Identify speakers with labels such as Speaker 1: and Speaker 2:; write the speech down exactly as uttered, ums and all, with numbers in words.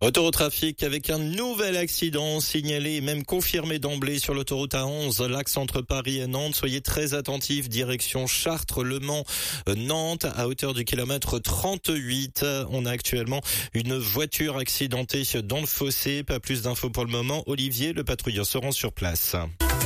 Speaker 1: Retour au trafic avec un nouvel accident signalé et même confirmé d'emblée sur l'autoroute A onze, l'axe entre Paris et Nantes. Soyez très attentifs, direction Chartres, Le Mans, Nantes, à hauteur du kilomètre trente-huit. On a actuellement une voiture accidentée dans le fossé. Pas plus d'infos pour le moment. Olivier, le patrouilleur, se rend sur place.